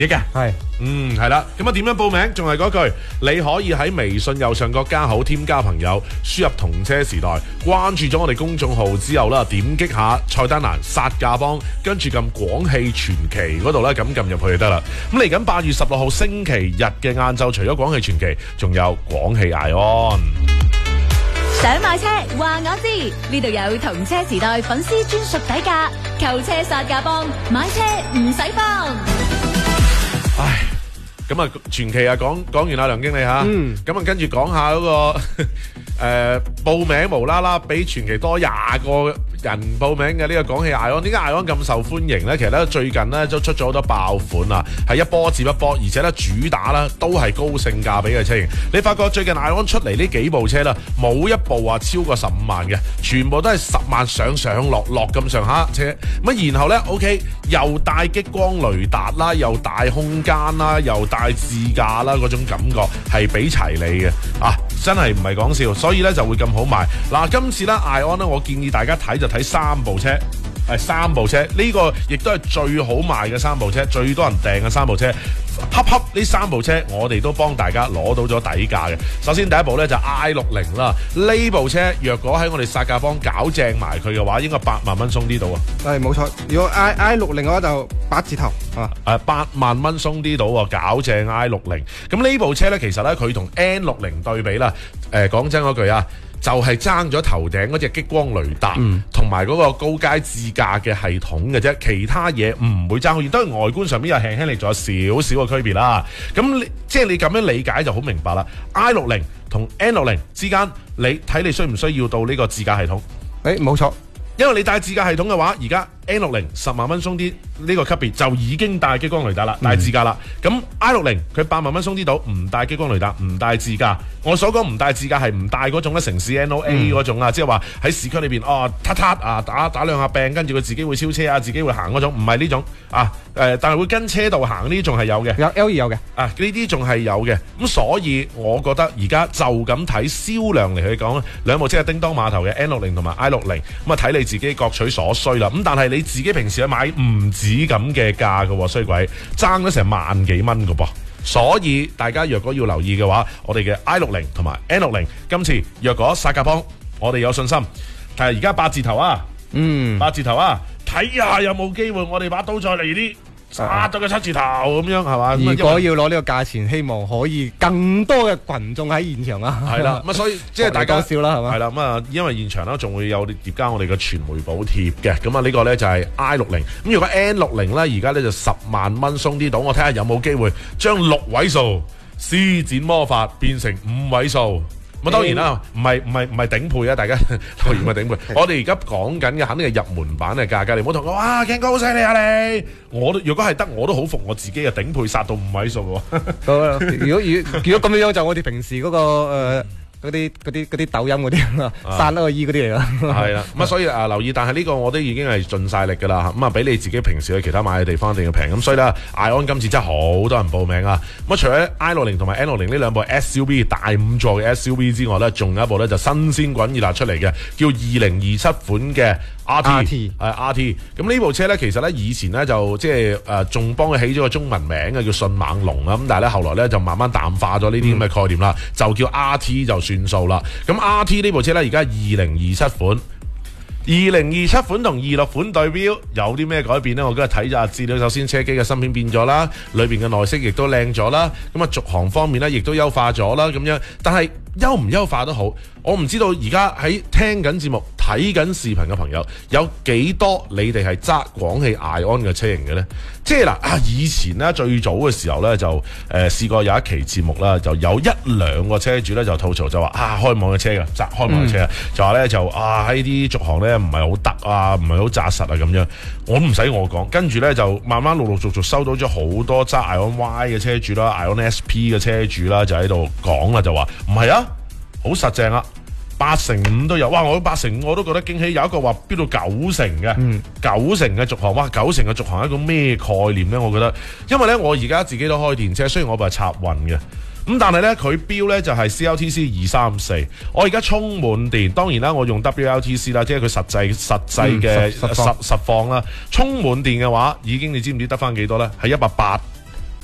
嘅。 係係啦，咁啊點樣報名？仲係嗰句，你可以喺微信右上角加號添加朋友，輸入同車時代，關注咗我哋公眾號之後啦，點擊下菜單欄殺價幫，跟住撳廣汽傳奇嗰度咧，咁撳入去就得啦。咁嚟緊8月16號星期日嘅晏晝，除咗廣汽傳奇，仲有廣汽艾安。 想買車話我知，呢度有同車時代粉絲專屬底價，購車殺價幫，買車唔使慌。 唉，咁啊傳奇啊講完啦，梁經理吓，咁啊跟住講下嗰個報名無啦啦比傳奇多20個人報名嘅呢個廣汽艾安，點解艾安咁受歡迎呢？其實咧最近咧都出咗好多爆款啊，係一波接一波，而且咧主打啦都係高性價比嘅車型。你發覺最近艾安出嚟呢幾部車啦，冇一部話超過15萬嘅，全部都係10萬上落咁上下車。咁然後咧 OK 又帶激光雷達啦，又帶空間啦，又帶自駕啦，嗰種感覺係俾齊你嘅啊！真係唔係講笑，所以咧就會咁好賣。嗱，今次咧艾安咧，我建議大家睇就睇3部車，係3部車，呢個亦都係最好賣嘅3部車，最多人訂嘅3部車。恰呢3部車，我哋都幫大家攞到咗底價嘅。首先第一部咧就 I60 啦，呢部車若果喺我哋殺價幫搞正埋佢嘅話，應該8萬蚊鬆啲到啊。 係冇錯，如果 I60 嘅話就8字頭啊。 8萬蚊鬆啲到喎，搞正 I60。咁呢部車咧，其實咧佢同 N60 對比啦，講真嗰句啊。就係爭咗頭頂嗰隻激光雷達，同埋嗰個高階自駕嘅系統嘅啫，其他嘢唔會爭好遠，當然外觀上面有輕輕力，仲有少少嘅區別啦。咁即係你咁樣理解就好明白啦。I60 同 N60 之間，你睇你需唔需要到呢個自駕系統？ 冇錯， 因為你帶自駕系統嘅話，而家 N60 10萬蚊鬆啲呢個級別就已經帶激光雷達啦，帶自駕啦。咁 I60 佢8萬蚊鬆啲到，唔帶激光雷達，唔帶自駕。我所講唔帶自駕係唔帶嗰種咧城市 NOA 嗰種啊，即係話喺市區裏邊打兩下柄，跟住佢自己會超車啊，自己會行嗰種，唔係呢種啊。但係會跟車道行呢啲仲係有嘅， 有 L2 有嘅啊，呢啲仲係有嘅。咁所以我覺得而家就咁睇銷量嚟去講，兩部車係叮當碼頭嘅 N60 同埋 I60，咁啊睇你自己各取所需啦。咁但係你自己平時去買唔止咁嘅價㗎喎，衰鬼爭咗成萬幾蚊㗎噃。所以大家若果要留意嘅話，我哋嘅 I60 同埋 N60，今次若果殺價幫，我哋有信心。但係而家8字頭啊，8字頭啊，睇下有冇機會我哋把刀再嚟啲。殺到個7字頭咁樣係嘛？ 如果要攞呢個價錢，希望可以更多嘅群眾喺現場啊！ 係啦，咁所以即係大家笑啦，係嘛？ 係啦，咁啊，因為現場咧仲會有疊加我哋嘅傳媒補貼嘅，咁啊呢個咧就係 I60。咁如果 N60咧，而家咧就10萬蚊鬆啲到，我睇下有冇機會將6位數施展魔法變成5位數。咁當然啦，唔係頂配啊！大家當然唔係頂配。我哋而家講緊嘅肯定係入門版嘅價格，你唔好同我哇，Ken 哥好犀利啊你！我都如果係得，我都好服我自己嘅頂配殺到5位數喎。 如果咁樣就我哋平時嗰個嗰啲抖音嗰啲散嗰個衣嗰啲嚟啦。係啦， 咁啊所以留意，但係呢個我都已經係盡晒力㗎啦。咁啊比你自己平時去其他買嘅地方一定要平。咁所以咧，艾安今次真係好多人報名啊。咁除咗 I60 同埋 N60 呢兩部 SUV 大5座嘅 SUV 之外咧，仲有一部咧就新鮮滾熱辣出嚟嘅，叫2027款嘅RT。咁呢部車咧，其實咧以前咧就即係仲幫佢起咗個中文名嘅叫迅猛龍啊。咁但係咧後來咧就慢慢淡化咗呢啲咁嘅概念啦，就叫 RT 就算數啦。咁 RT 呢部車咧而家2027款。2027款同26款對標有啲咩改變呢？我今日睇咗下資料，首先車機嘅芯片變咗啦，裏邊嘅內飾亦都靚咗啦，咁啊續航方面咧亦都優化咗啦，咁樣。但係優唔優化都好，我唔知道而家喺聽緊節目、睇緊視頻嘅朋友有幾多你哋係揸廣汽艾安嘅車型嘅呢？即係以前咧最早嘅時候咧就試過有一期節目啦，就有1-2個車主咧就吐槽就話開網嘅車㗎，揸開網嘅車就話咧就喺啲續航咧唔係好得啊，唔係好紮實啊咁樣。我唔使我講，跟住咧就慢慢陸陸續續收到咗好多揸艾安 Y 嘅車主啦，艾安 SP 嘅車主啦，就喺度講啦，就話唔係啊，好實正啊，85%都有，哇！我85%我都覺得驚喜，有一個話飆到90%嘅，90%嘅續航，哇！90%嘅續航係一個咩概念咧？我覺得，因為咧我而家自己都開電車，雖然我部係插運嘅。咁但係咧，佢標咧就係 CLTC 234。我而家充滿電，當然啦，我用 WLTC 啦，即係佢實際嘅實況啦。充滿電嘅話，已經你知唔知得翻幾多咧？係180。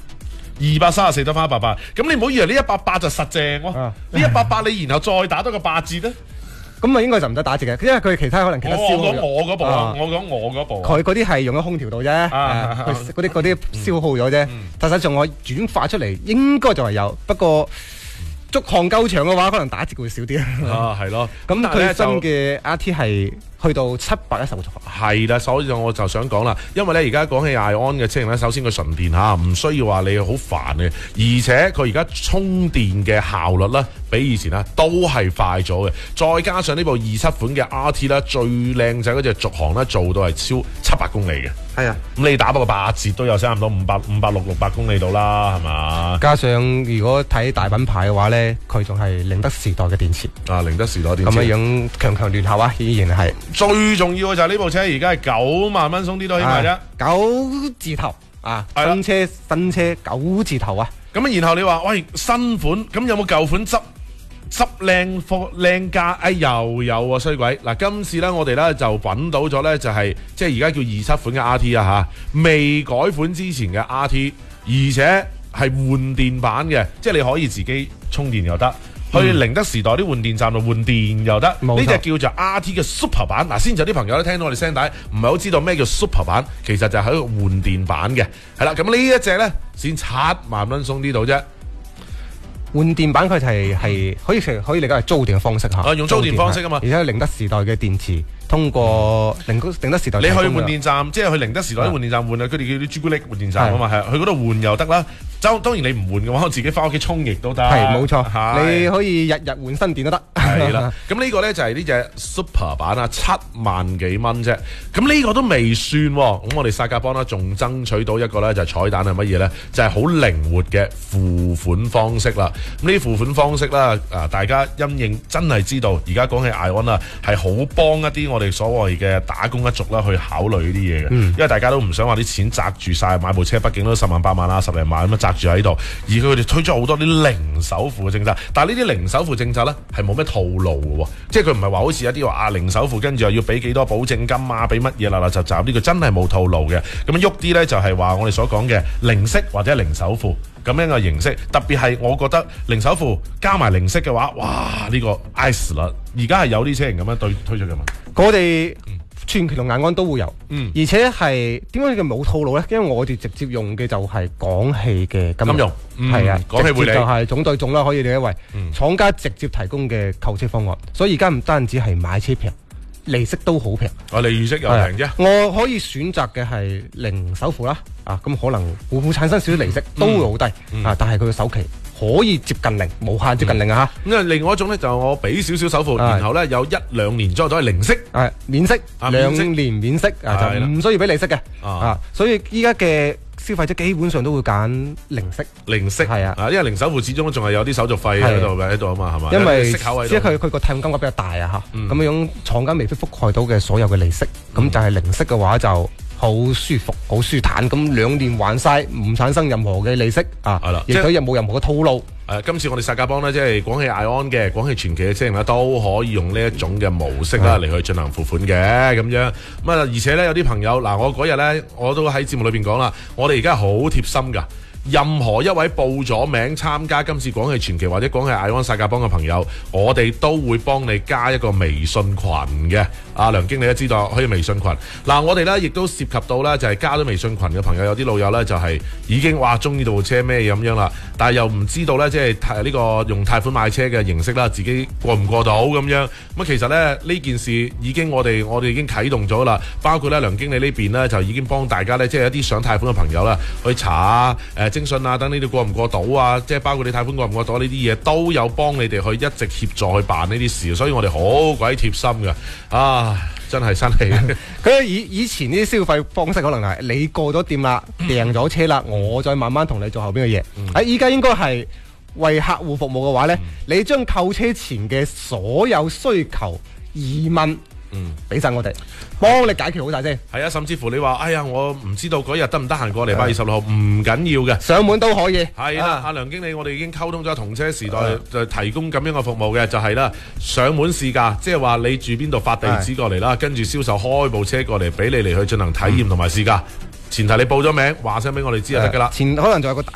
234得翻180，咁你唔好以為呢180就實正喎，呢180你然後再打多個8折咧， 咁啊應該就唔得打折嘅，因為佢其他可能其他消耗。 我講我嗰部啊，我講我嗰部。 佢嗰啲係用咗空調度啫，佢嗰啲消耗咗啫。實際上我轉化出嚟應該就係有，不過續航夠長嘅話，可能打折會少啲。 係咯。 咁佢新嘅 RT 係去到710個續航。 係啦，所以我就想講啦，因為咧而家講起 ION 嘅車型咧，首先佢純電嚇，唔需要話你好煩嘅，而且佢而家充電嘅效率咧，比以前咧都係快咗嘅。再加上呢部27款嘅 RT 咧，最靚仔嗰隻續航咧做到係超700公里嘅。 係啊， 咁你打不過8折都有差唔多500-600公里到啦，係嘛？ 加上如果睇大品牌嘅話咧，佢仲係寧德時代嘅電池。 寧德時代電池咁樣強聯合啊，依然係。 最重要嘅就係呢部車而家係9萬蚊鬆啲都起碼啫 ，9字頭啊，新車9字頭啊。 咁然後你話喂新款，咁有冇舊款執靚貨靚價？又有啊衰鬼！嗱，今次咧我哋咧就揾到咗咧，就係即係而家叫27款嘅 RT 啊嚇，未改款之前嘅 RT， 而且係換電版嘅，即係你可以自己充電又得。去寧德時代啲換電站度換電又得，呢隻叫做 RT 嘅 Super 版。嗱，先就有啲朋友咧聽到我哋聲帶，唔係好知道咩叫 Super 版，其實就係喺個換電版嘅。係啦，咁呢一隻咧先7萬蚊鬆啲度啫。 換電版佢係可以嚟講係租電嘅方式嚇， 用租電方式啊嘛。 而且寧德時代嘅電池通過寧德時代， 你去換電站，即係去寧德時代啲換電站換啊，佢哋叫啲朱古力換電站啊嘛，係去嗰度換又得啦。當然你唔換嘅話，我自己翻屋企充亦都得。 係冇錯，你可以日換新電都得。 係啦，咁呢個咧就係呢隻 Super 版啊，7萬幾蚊啫。咁呢個都未算喎，咁我哋薩格邦啦，仲爭取到一個咧就係彩蛋係乜嘢咧？就係好靈活嘅付款方式啦。咁呢啲付款方式啦，大家因應真係知道，而家講起 ION 啊，係好幫一啲我哋所謂嘅打工一族啦去考慮呢啲嘢嘅。因為大家都唔想話啲錢擲住晒買部車，畢竟都10萬8萬啦，10零萬咁樣擲住喺度。而佢哋推出好多啲零首付嘅政策，但係呢啲零首付政策咧係冇咩套路嘅喎，即係佢唔係話好似一啲話零首付跟住又要俾幾多保證金啊，俾乜嘢啦啦雜雜，呢個真係冇套路嘅。咁喐啲咧就係話我哋所講嘅零息或者零首付咁樣嘅形式，特別係我覺得零首付加埋零息嘅話，哇呢個 ice 啦！而家係有啲車型咁樣推出嘅嘛。 我哋傳祺同雅安都會有，而且係點解佢冇套路咧？因為我哋直接用嘅就係廣汽嘅金融，係啊， 廣汽匯理就係總對總啦，可以理解為廠家直接提供嘅購車方案。所以而家唔單止係買車平，利息都好平。 利息又平啫。 我可以選擇嘅係零首付啦，咁可能會產生少少利息，都會好低，但係佢嘅首期可以接近零，無限接近零啊！ 咁另外一種咧就我俾少少首付，然後咧有1-2年左右都係零息， 免息2年免息就唔需要俾利息嘅所以依家嘅消費者基本上都會揀零息係啊， 因為零首付始終都仲係有啲手續費喺度啊嘛，係嘛？ 因為息口喺度， 即係佢個貸款金額比較大啊咁樣廠家未必覆蓋到嘅所有嘅利息，咁但係零息嘅話就好舒服，好舒坦，咁2年還晒，唔產生任何嘅利息係啦， 亦都冇任何嘅套路。 今次我哋薩格邦咧，即係廣汽 ION 嘅、廣汽傳祺嘅車型咧，都可以用呢一種嘅模式啦嚟去進行付款嘅咁樣。咁而且咧有啲朋友嗱，我嗰日咧我都喺節目裏邊講啦，我哋而家好貼心噶。任何一位報咗名參加今次廣汽傳祺或者廣汽 ION 薩格邦嘅朋友，我哋都會幫你加一個微信群嘅。梁經理都知道可以微信群。我哋咧亦都涉及到咧，就係加咗微信群嘅朋友，有啲老友咧就係已經中意到部車咩咁樣啦，但係又唔知道咧，即係呢個用貸款買車嘅形式啦，自己過唔過到咁樣。咁其實咧呢件事已經我哋已經啟動咗啦，包括咧梁經理呢邊咧就已經幫大家咧，即係一啲想貸款嘅朋友啦，去查徵信啊，等呢啲過唔過到啊，即係包括你貸款過唔過到呢啲嘢，都有幫你哋去一直協助去辦呢啲事，所以我哋好鬼貼心㗎，真係生氣。 佢以前呢啲消費方式可能係你過咗店啦，訂咗車啦，我再慢慢同你做後邊嘅嘢。依家應該係為客戶服務嘅話呢，你將購車前嘅所有需求疑問俾晒我哋，幫你解決好晒先。 係啊，甚至乎你話，哎呀，我唔知道嗰日得唔得閒過嚟8月16號，唔緊要嘅， 上門都可以。 係啦，阿梁經理，我哋已經溝通咗同車時代就提供咁樣嘅服務嘅，就係啦，上門試駕，即係話你住邊度發地址過嚟啦，跟住銷售開部車過嚟俾你嚟去進行體驗同埋試駕。前提你報咗名，話聲俾我哋知就得噶啦。 可能仲有個